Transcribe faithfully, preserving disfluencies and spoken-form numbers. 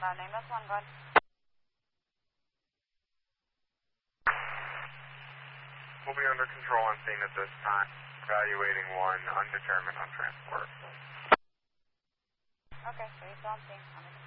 Uh, name us one, go ahead. We'll be under control on scene at this time. Evaluating one undetermined on transport. Okay, so you're on scene.